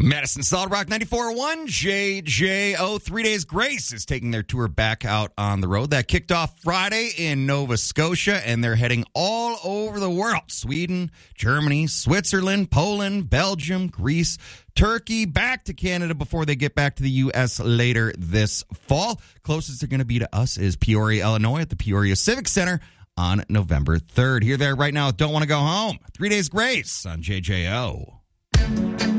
Madison Solid Rock 94.1, JJO. 3 Days Grace is taking their tour back out on the road. That kicked off Friday in Nova Scotia, and they're heading all over the world. Sweden, Germany, Switzerland, Poland, Belgium, Greece, Turkey, back to Canada before they get back to the U.S. later this fall. Closest they're going to be to us is Peoria, Illinois at the Peoria Civic Center on November 3rd. Here, there, right now, Don't Want to Go Home. 3 Days Grace on JJO.